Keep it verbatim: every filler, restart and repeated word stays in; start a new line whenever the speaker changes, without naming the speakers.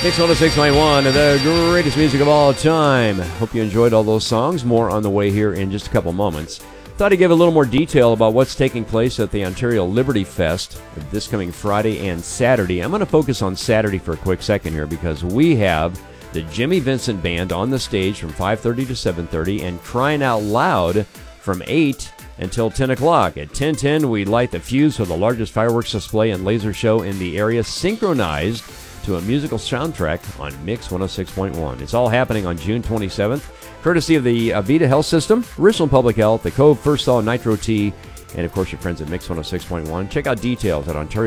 Mix one oh six point one, the greatest music of all time. Hope you enjoyed all those songs. More on the way here in just a couple moments. Thought I'd give a little more detail about what's taking place at the Ontario Liberty Fest this coming Friday and Saturday. I'm going to focus on Saturday for a quick second here because we have the Jimmy Vincent Band on the stage from five thirty to seven thirty and Crying Out Loud from eight until ten o'clock. At ten ten, we light the fuse for the largest fireworks display and laser show in the area, synchronized to a musical soundtrack on Mix one oh six point one. It's all happening on June twenty-seventh, courtesy of the Avita Health System, Richland Public Health, the Cove First Thaw Nitro Tea, and of course your friends at Mix one oh six point one. Check out details at Ontario